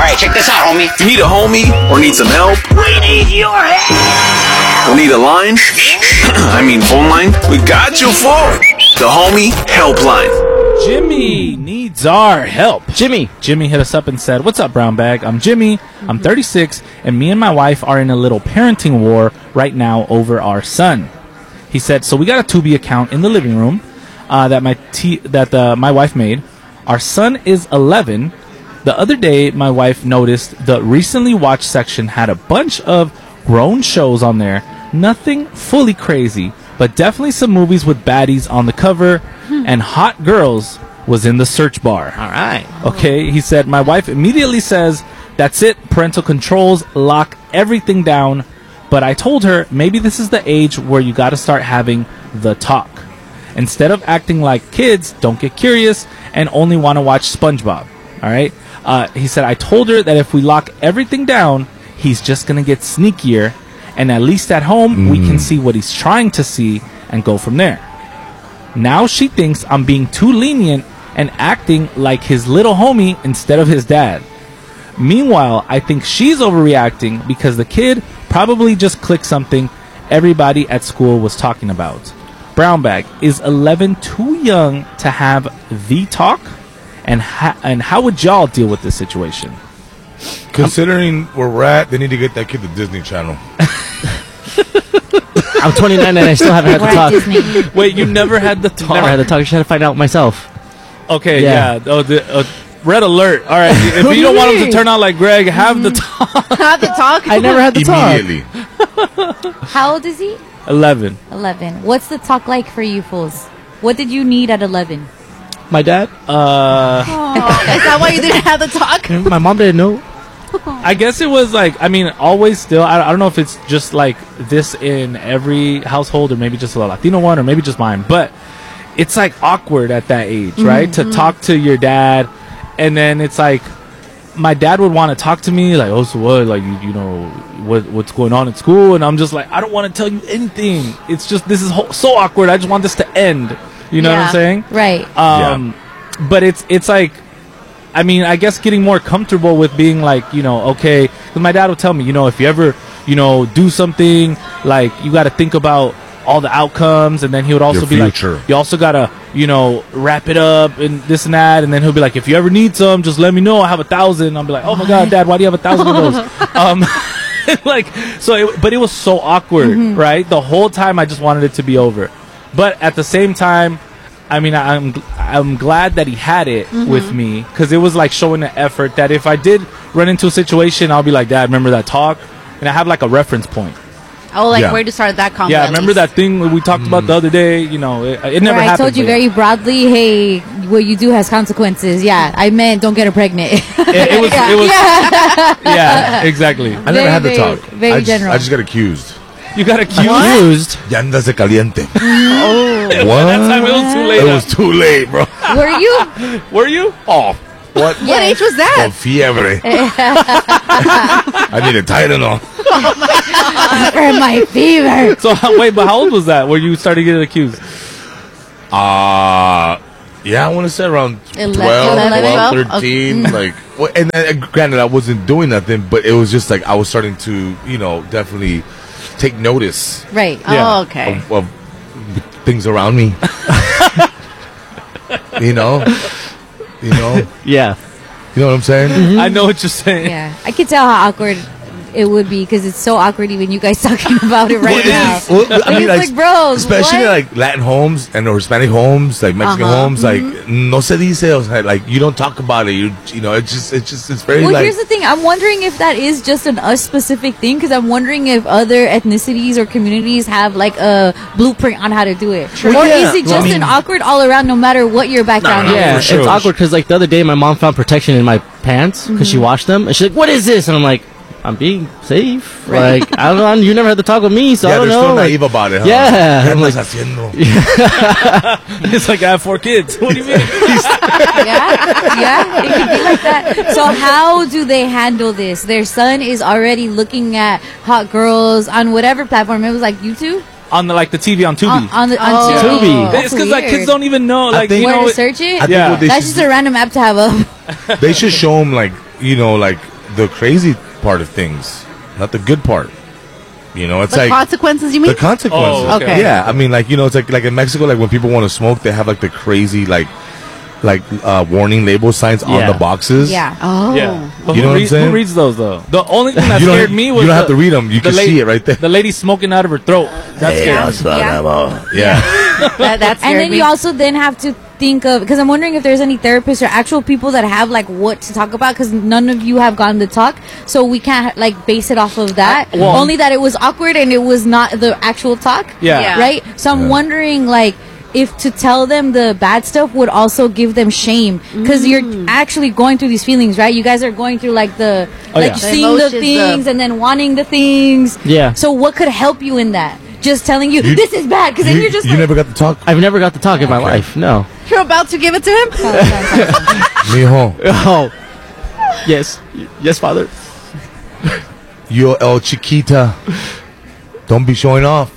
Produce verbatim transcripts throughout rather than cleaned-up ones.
right, check this out, homie. You need a homie or need some help? We need your help. Or need a line? I mean phone line? We got you for the Homie Helpline. Jimmy needs our help. Jimmy. Jimmy hit us up and said, "What's up, Brown Bag? I'm Jimmy. I'm thirty-six, and me and my wife are in a little parenting war right now over our son." He said, "So we got a Tubi account in the living room uh, that my t- that the, my wife made. Our son is eleven. The other day, my wife noticed the recently watched section had a bunch of grown shows on there. Nothing fully crazy, but definitely some movies with baddies on the cover, and hot girls was in the search bar." All right. Okay, he said, "My wife immediately says, 'That's it, parental controls, lock everything down.' But I told her, maybe this is the age where you got to start having the talk. Instead of acting like kids, don't get curious and only want to watch SpongeBob." All right. Uh, he said, "I told her that if we lock everything down, he's just going to get sneakier. And at least at home, mm. we can see what he's trying to see and go from there. Now she thinks I'm being too lenient and acting like his little homie instead of his dad. Meanwhile, I think she's overreacting because the kid probably just clicked something everybody at school was talking about. Brown Bag, is eleven too young to have the talk? And, ha- and how would y'all deal with this situation?" Considering where we're at, they need to get that kid the Disney Channel. I'm twenty-nine and I still haven't had the talk. Disney. Wait, you never had the talk? Never had the talk. I just had to find out myself. Okay, Yeah. yeah. Oh, the, uh, red alert. All right. If What do you don't you want him to mean? turn out like Greg, have the talk. Have the talk? I never had the talk. Immediately. How old is he? eleven. eleven. What's the talk like for you fools? What did you need at eleven? My dad? Uh, Is that why you didn't have the talk? My mom didn't know. I guess it was like, I mean, always still, I, I don't know if it's just like this in every household or maybe just a Latino one or maybe just mine, but it's like awkward at that age, mm-hmm. right? To talk to your dad, and then it's like, my dad would want to talk to me, like, "Oh, so what, like, you, you know, what what's going on at school?" And I'm just like, I don't want to tell you anything. It's just, this is ho- so awkward. I just want this to end. You know Yeah, what I'm saying? Right. Um, yeah. But it's it's like, I mean, I guess getting more comfortable with being like, you know, okay, because my dad would tell me, you know, if you ever, you know, do something, like, you got to think about all the outcomes, and then he would also Your be future. like, you also got to, you know, wrap it up and this and that, and then he'll be like, if you ever need some, just let me know, I have a thousand. I'll be like, oh my God, Dad, why do you have a thousand of those? um, like, so, it, but it was so awkward, mm-hmm. right? The whole time I just wanted it to be over. But at the same time, I mean, I'm I'm glad that he had it mm-hmm. with me, because it was like showing the effort that if I did run into a situation, I'll be like, "Dad, remember that talk?" And I have like a reference point. Oh, like Yeah. where to start that convo. Yeah, at remember least. that thing we talked Mm. about the other day? You know, it, it never Where I happened. told you but very broadly, hey, what you do has consequences. Yeah, I meant don't get her pregnant. It, it was. It was. yeah. Yeah, exactly. I never Very, had the very- talk. very I just, general. I just got accused. You got accused. Used. Ya andas de caliente. Oh. What? That time it was too late. It was too late, bro. Were you? Were you? Oh, what? What age was Con that? fiebre. I need a Tylenol. For my fever. So wait, but how old was that? Where you started getting accused? Uh, yeah, I want to say around Eleven, twelve, eleven, twelve, twelve? thirteen. Like, well, and then, uh, granted, I wasn't doing nothing, but it was just like I was starting to, you know, definitely take notice Right. Yeah. Oh, okay. of, of things around me. you know, you know, Yeah. you know what I'm saying? I know what you're saying. Yeah, I could tell how awkward it would be because it's so awkward even you guys talking about it right now. Well, I Like, mean, it's like, bro, especially what? like Latin homes and or Hispanic homes, like Mexican Uh-huh. homes, like no se dice, o sea, like you don't talk about it. You, you know, it's just, it's just, it's very Well, like. here's the thing. I'm wondering if that is just an us specific thing because I'm wondering if other ethnicities or communities have like a blueprint on how to do it, or yeah. is it just Well, I mean- an awkward all around, no matter what your background No, no, is? Yeah, for sure. it's awkward because like the other day my mom found protection in my pants because she washed them, and she's like, "What is this?" And I'm like, "I'm being safe." Right. Like, I don't know. You never had to talk with me, so yeah, I don't they're know. still like- naive about it. Huh? Yeah, ¿Qué I'm andas like- haciendo? It's like I have four kids. What do you mean? yeah, yeah, it could be like that. So how do they handle this? Their son is already looking at hot girls on whatever platform. It was like YouTube On the like the T V on Tubi. on, on the on Oh. Tubi. Tubi. That's It's because like weird. kids don't even know. Like think- you Where know, to it- search it? I think Yeah. what they That's should just a random app to have up. They should show them like, you know, like the crazy part of things, not the good part. You know, it's The like consequences, you mean? the consequences. Oh, okay. Yeah, I mean, like you know, it's like like in Mexico, like when people want to smoke, they have like the crazy like like uh, warning label signs on Yeah. the boxes. Yeah. Oh. Yeah. But You who know what I'm reads- saying? Who reads those though? The only thing that You don't- scared me was you don't the, have to read 'em. You the can see it right there. The lady smoking out of her throat. That's scary. Yeah. Yeah. That, that's And then you also then have to think of, because I'm wondering if there's any therapists or actual people that have like what to talk about, because none of you have gotten to talk, so we can't like base it off of that. Uh, well- Only that it was awkward and it was not the actual talk. Yeah. Yeah. Right. So I'm Yeah. wondering like if to tell them the bad stuff would also give them shame, because Mm. you're actually going through these feelings, right? You guys are going through like the Oh, like yeah. The seeing the emotions, things the- and then wanting the things. Yeah. So what could help you in that? Just telling you, You- this is bad, because then You, you're just you like, never got to talk, I've never got to talk in my Okay. life. No. You're about to give it to him? mijo. Oh. Yes. Y- Yes, father. Yo el chiquita. Don't be showing off.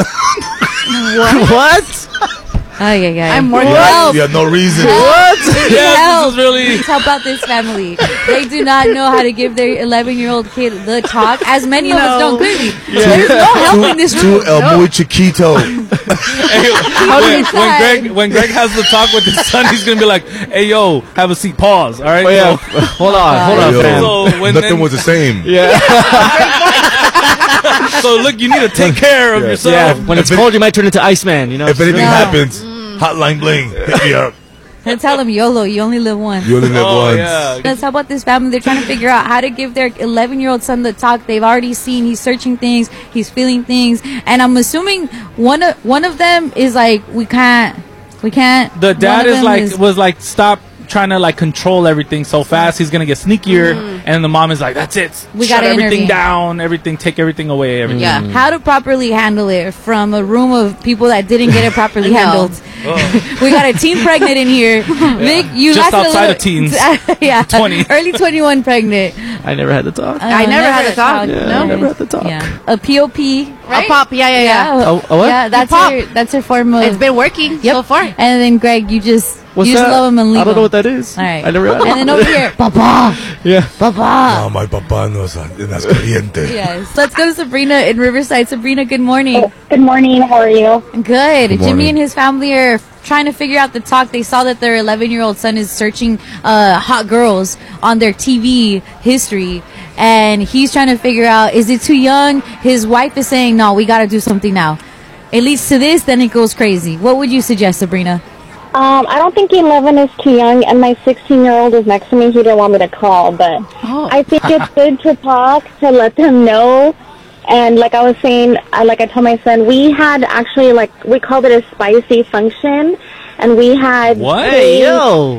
What? Ay, ay, ay. I'm more Help. You have no reason. What? Yeah, this is really. Please help out this family. They do not know how to give their eleven-year-old kid the talk, as many of us No. don't. Clearly, there's no help in this Tu room. el muy chiquito. Hey, when, when Greg when Greg has the talk with his son, he's gonna be like, "Hey, yo, have a seat. Pause. All right." Oh, yeah. So- Hold on. Hold on, Yo, fam. So when nothing then- was the same. Yeah. So look, you need to take care of Yeah. yourself. Yeah. When it's If it- cold, you might turn into Iceman, you know? If anything No. happens, hotline bling, hit me up. And tell them, YOLO, you only live once. You only live Oh, once. yeah. Let's talk about this family. They're trying to figure out how to give their eleven-year-old son the talk. They've already seen he's searching things, he's feeling things, and I'm assuming one of one of them is like, we can't, we can't. The one dad of is them like was like, stop trying to like control everything so fast. He's gonna get sneakier, and the mom is like, that's it. We Shut gotta everything intervene. down. Everything. Take everything away. Everything. Yeah. how to properly handle it from a room of people that didn't get it properly No. handled. We got a teen pregnant in here. Vic, you Just lasted a outside little- of teens. yeah, twenty. early twenty-one pregnant. I never had the talk. Uh, I never had the talk. talked. No. I never had the talk. Yeah, a P O P, right? A pop, yeah, yeah, yeah. Oh, a what? Yeah, that's pop. her. That's her form of. It's been working Yep. so far. And then Greg, you just What's you just that? love him and leave I don't know him. what that is. All right. I never had And it. then over here, Papa, Yeah. Papa. No, my papa no es en las caliente. Yes. Let's go to Sabrina in Riverside. Sabrina, good morning. Good morning. How are you? Good. Jimmy morning. and his family are trying to figure out the talk. They saw that their eleven-year-old son is searching uh, hot girls on their T V history, and he's trying to figure out, is it too young? His wife is saying, no, we got to do something now. It leads to this, then it goes crazy. What would you suggest, Sabrina? Um, I don't think eleven is too young, and my sixteen-year-old is next to me. He didn't want me to call, but Oh. I think it's good to talk, to let them know. And like I was saying, I, like I told my son, we had actually, like, we called it a spicy function, and we had... What? Hey, yo.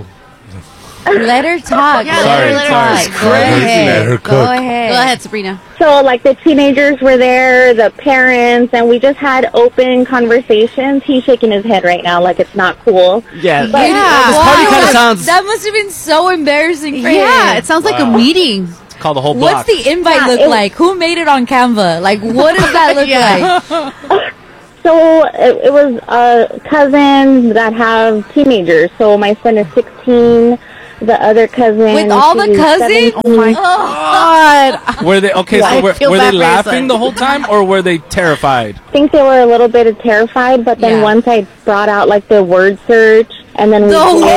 Let her talk. Yeah, let her let her talk. talk. Go ahead. Let her Go cook. ahead. Go ahead, Sabrina. So, like, the teenagers were there, the parents, and we just had open conversations. He's shaking his head right now like it's not cool. Yeah. But- Yeah. This party Wow, kind of that- sounds. That must have been so embarrassing for Yeah, him. it sounds like Wow. a meeting. It's called the whole block. What's the invite Yeah, look it- like? Who made it on Canva? Like, what does that look Yeah. like? So it, it was uh, cousins that have teenagers. So my son is sixteen. The other cousin With all the she's cousins? seventeen. Oh my God. Were they okay? I So were, feel were bad they for your laughing son. the whole time, or were they terrified? I think they were a little bit terrified, but then Yeah. once I brought out like the word search, and then we The did-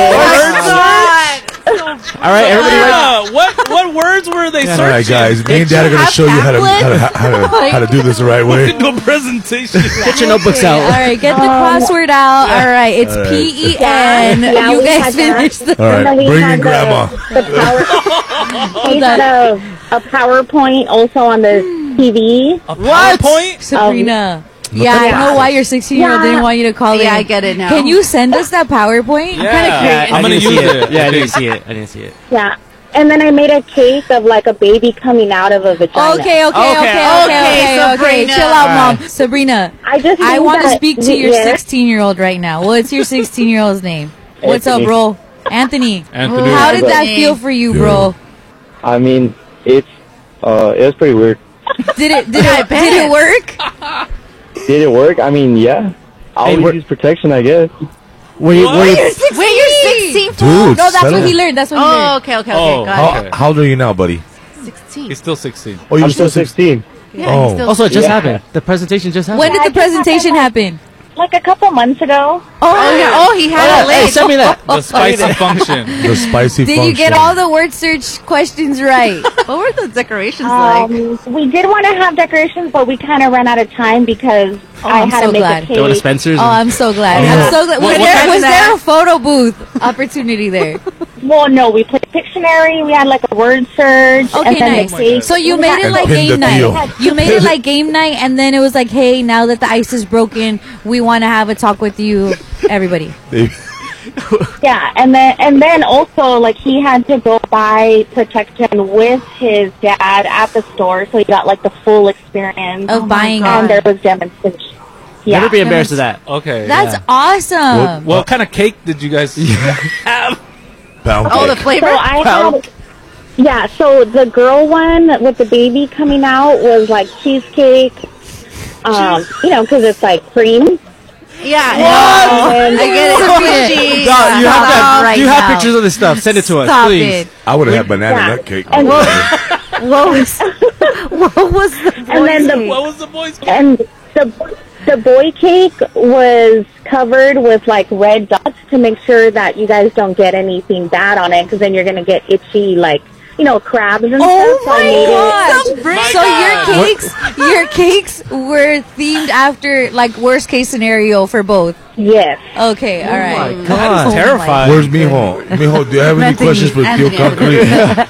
word All right, everybody ready? Yeah. What what words were they All right, searching? guys. Me and Dad are you gonna have show you how to how to, tablets? how to how to do this the right way. No presentation. Get your notebooks All out. right, get the crossword out. All right, it's All right. P E Yeah, N. yeah, You we guys had that. finish the. All And then right, we bring had in the- Grandma. The power, we had a, a PowerPoint also on the T V. A PowerPoint? Sabrina. Yeah, I know why your sixteen-year-old Yeah. didn't want you to call Yeah, in. I get it now. Can you send us that PowerPoint? Yeah, Yeah, I'm I gonna didn't see use it. it. Yeah, I didn't see it. I didn't see it. Yeah. And then I made a cake of like a baby coming out of a vagina. Okay, okay, okay, okay, okay, okay, okay. Sabrina. Chill out, All mom. Sabrina, I just I think want to that- speak to your yeah. sixteen-year-old right now. What's your sixteen-year-old's name? What's up, Anthony. bro? Anthony. Anthony. How did that Anthony. feel for you, bro? I mean, it's uh, it was pretty weird. Did it? Did I it? bet. Did it work? Did it work? I mean, yeah. I Hey, always we're- use protection, I guess. Were you, were you, Wait, you're sixteen. Dude, No, that's settle what he it. learned. That's what he Oh, learned. okay, okay, okay. Oh, got How, it. Okay. how old are you now, buddy? sixteen. He's still sixteen. Oh, you're I'm still still sixteen. Yeah, Oh. he's still Also, it just Yeah. happened. The presentation just happened. When did Yeah, the I just had presentation that- happen? Like a couple months ago. Oh, yeah. Oh, he had Oh, it hey, late. send me that. The spicy function. The spicy Did function. you get all the word search questions right? What were the decorations like? Um, we did want to have decorations, but we kind of ran out of time because Oh, I I'm had so to make glad. a cake. Go to Spencer's. Oh, and- I'm so glad. Yeah. I'm so glad. Was, What- there, what- was there a photo booth opportunity there? Well, no, we played Pictionary. We had like a word search. Okay, and then nice. the cake. So you We made had- it And like pin game the night. deal. You made it like game night, and then it was like, hey, now that the ice is broken, we want to have a talk with you, everybody. Yeah, and then and then also like he had to go buy protection with his dad at the store, so he got like the full experience Of buying and it. there was demonstration. Yeah. Never be embarrassed of that. Okay. That's yeah. awesome. What kind of cake did you guys have? Pound Oh, the cake. flavor? So I had, yeah. So the girl one with the baby coming out was like cheesecake. Um, you know, because it's like cream. Yeah. And I get it. Squishy. No, you have, Stop that, right you have now. pictures of this stuff. Send it to us, Stop please. it. I would have had banana Yeah. nut cake. And- What was, what was the And then the What was the boy's cake? and the the boy cake was covered with like red dots to make sure that you guys don't get anything bad on it, because then you're gonna get itchy, like you know, crabs and Oh stuff. So I made it- my gosh! So your cakes, your cakes were themed after like worst case scenario for both. Yes. Okay, all right. my God. Oh my Terrified. Where's Mijo? Mijo, do you have any Anthony, questions for Tio Anthony.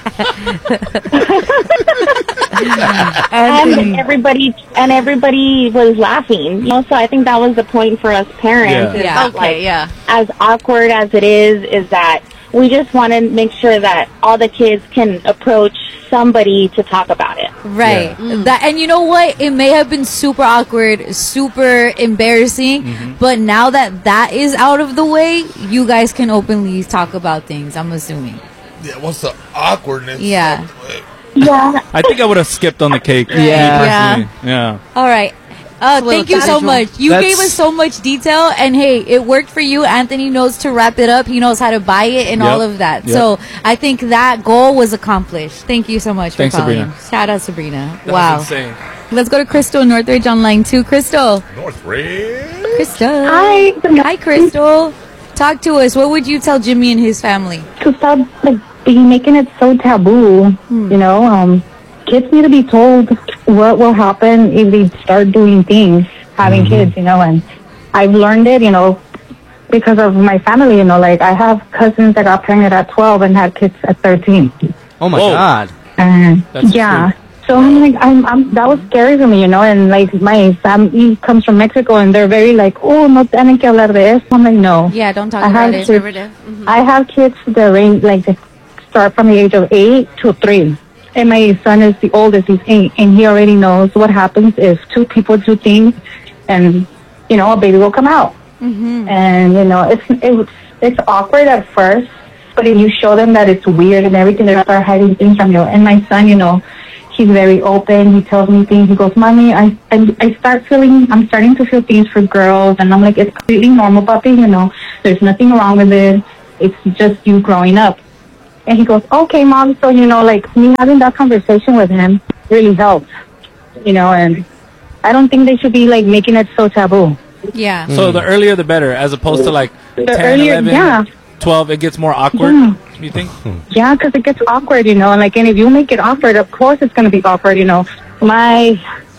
Concrete? and everybody and everybody was laughing. You know, so I think that was the point for us parents. Yeah. Is Yeah. that, Okay, like, yeah. as awkward as it is, is that we just want to make sure that all the kids can approach somebody to talk about it. Right. That and you know what? It may have been super awkward, super embarrassing, but now that that is out of the way, you guys can openly talk about things. I'm assuming. Yeah, what's the awkwardness? Yeah. Yeah. I think I would have skipped on the cake. me Yeah. personally. Yeah. All right. Uh, a little thank you so casual. much. You That's- gave us so much detail, and hey, it worked for you. Anthony knows to wrap it up. He knows how to buy it and all Yep. of that. Yep. So I think that goal was accomplished. Thank you so much Thanks, for calling. Sabrina. Shout out, Sabrina. That wow. was insane. Let's go to Crystal Northridge on line two. Crystal. Northridge. Crystal. Hi. Hi, Crystal. Talk to us. What would you tell Jimmy and his family? To stop like be making it so taboo, you know, um, kids need to be told what will happen if they start doing things, having kids, you know, and I've learned it, you know, because of my family, you know, like I have cousins that got pregnant at twelve and had kids at thirteen. Oh my Whoa. God. And That's yeah. So I'm like, I'm, I'm, that was scary for me, you know, and like my family comes from Mexico and they're very like, oh, no tienen que hablar de eso. I'm like, no. Yeah, don't talk I about have it. kids, I have kids that range, like, that start from the age of eight to three. And my son is the oldest, he's eight, and he already knows what happens if two people do things and, you know, a baby will come out. Mm-hmm. And, you know, it's, it's, it's awkward at first, but if you show them that it's weird and everything, they'll start hiding things from you. And my son, you know, he's very open. He tells me things. He goes, Mommy, I, I, I start feeling, I'm starting to feel things for girls. And I'm like, it's completely normal, puppy, you know, there's nothing wrong with it. It's just you growing up. And he goes, okay, Mom. So, you know, like me having that conversation with him really helps, you know, and I don't think they should be like making it so taboo. Yeah. So the earlier the better, as opposed to like The ten, earlier, eleven, yeah. twelve, it gets more awkward. Yeah. You think? Yeah, because it gets awkward, you know, and like, and if you make it awkward, of course it's going to be awkward, you know. My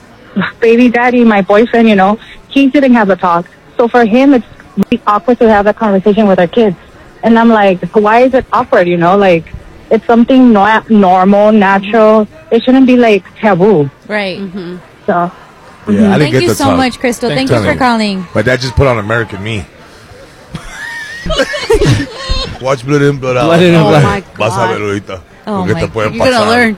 baby daddy, my boyfriend, you know, he didn't have a talk. So for him, it's really awkward to have that conversation with our kids. And I'm like, why is it awkward, you know? Like, it's something not normal, natural. It shouldn't be like taboo. Right. So, Yeah, I didn't Thank get you the so talk. much, Crystal. Thanks, Thank you for Tony. calling. My dad just put on American Me. Watch Blood In, Blood Out. Blood In and Oh Blood my Vas a God. ver ahorita. Oh Lo que my te pueden You're gonna pasar. learn.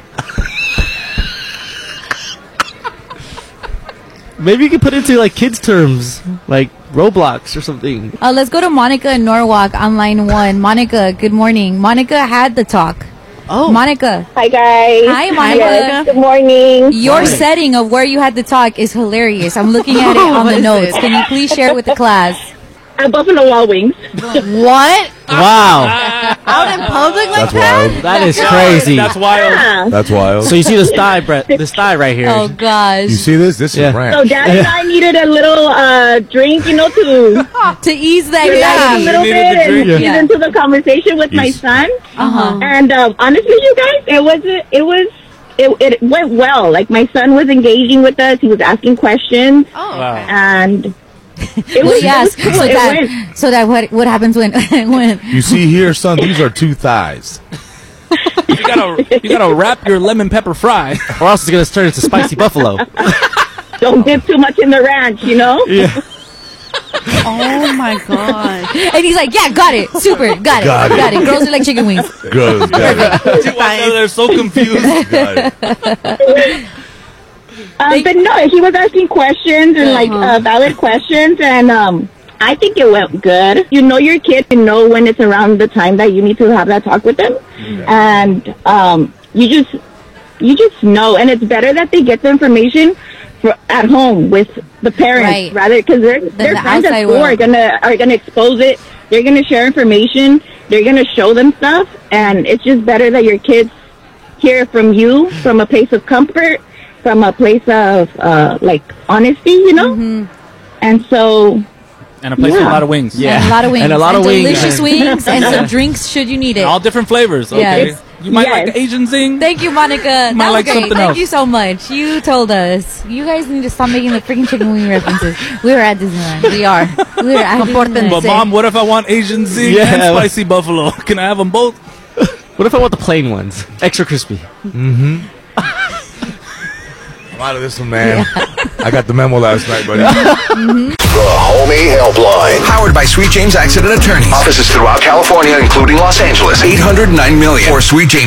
Maybe you could put it into like kids terms, like Roblox or something. Uh, let's go to Monica in Norwalk on line one. Monica, good morning. Monica had the talk. Oh. Monica, Hi, guys. Hi, Monica. Yes, good morning. your setting of where you had the talk is hilarious. I'm looking at it on What the is notes. it? Can you please share it with the class? at Buffalo Wild Wings. What? Wow. Out in public like That's that? wild. That is crazy. That's wild. Yeah. That's wild. So you see this thigh, Brett? This thigh right here. Oh gosh. You see this? This Yeah. is ranch. So Dad and I needed a little uh, drink, you know, to To ease that relax a yeah. little needed bit the and drink. ease Yeah. into the conversation with my Yes. son. Uh-huh. And um, honestly, you guys, it was it was it, it went well. Like my son was engaging with us. He was asking questions, Oh, okay. Wow. and it Well, was, yes. it was cool. So It that went- so that what what happens when when You see here, son, these are two thighs. You gotta, you gotta wrap your lemon pepper fry. Or else it's gonna turn into spicy buffalo. don't dip too much in the ranch, you know. Yeah. Oh my god. and he's like, yeah, got it, super, got it, Got got it. it. Girls are like chicken wings. Good. Got it. She walks out there so confused. Got it. Um, but no, he was asking questions and like uh, valid questions, and um, I think it went good. You know your kid, you know when it's around the time that you need to have that talk with them, and um, you just you just know, and it's better that they get the information for, at home with the parents Right. rather because their their the friends at outside school are world. gonna are gonna expose it. They're gonna share information. They're gonna show them stuff, and it's just better that your kids hear from you from a place of comfort, from a place of uh, like honesty, you know. Mm-hmm. And so, And a place with a Yeah. lot of wings. Yeah. And a lot of wings. And a lot of wings. Delicious wings and some drinks should you need it. All different flavors. Okay. Yes. You might Yes. like Asian zing. Thank you, Monica. That might was like great. something Thank else. you so much. You told us. You guys need to stop making the freaking chicken wing references. We were at Disneyland. We are. We were at Disneyland. But mom, what if I want Asian zing Yeah. and spicy buffalo? Can I have them both? What if I want the plain ones? Extra crispy. I'm out of this one, man. I got the memo last night, buddy. The Homie Helpline. Powered by Sweet James Accident Attorneys. Offices throughout California, including Los Angeles. eight hundred nine million or sweet james